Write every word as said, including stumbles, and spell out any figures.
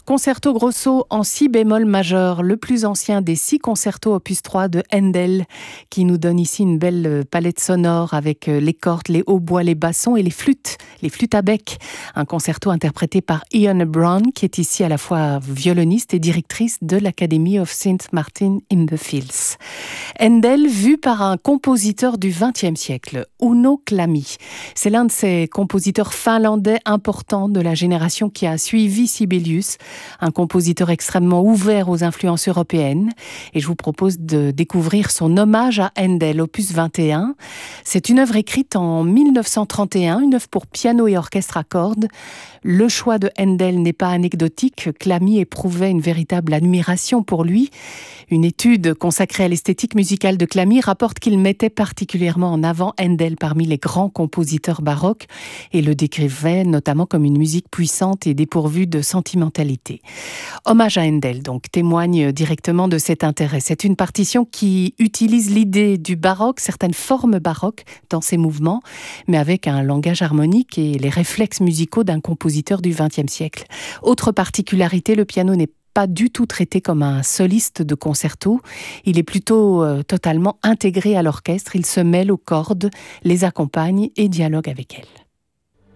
Concerto grosso en si bémol majeur, le plus ancien des six concertos opus trois de Handel, qui nous donne ici une belle palette sonore avec les cordes, les hautbois, les bassons et les flûtes, les flûtes à bec. Un concerto interprété par Ian Brown, qui est ici à la fois violoniste et directrice de l'Academy of Saint Martin in the Fields. Handel, vu par un compositeur du vingtième siècle, Uno Clami. C'est l'un de ces compositeurs finlandais importants de la génération qui a suivi Sibelius, un compositeur extrêmement ouvert aux influences européennes. Et je vous propose de découvrir son hommage à Handel, opus vingt et un. C'est une œuvre écrite en mille neuf cent trente et un, une œuvre pour piano et orchestre à cordes. Le choix de Handel n'est pas anecdotique. Clami éprouvait une véritable admiration pour lui. Une étude consacrée à l'esthétique musicale de Clami rapporte qu'il mettait particulièrement en avant Handel parmi les grands compositeurs baroques et le décrivait notamment comme une musique puissante et dépourvue de sentimentalité. Hommage à Handel, donc, témoigne directement de cet intérêt. C'est une partition qui utilise l'idée du baroque, certaines formes baroques dans ses mouvements, mais avec un langage harmonique et les réflexes musicaux d'un compositeur du vingtième siècle. Autre particularité, le piano n'est pas du tout traité comme un soliste de concerto. Il est plutôt euh, totalement intégré à l'orchestre. Il se mêle aux cordes, les accompagne et dialogue avec elles.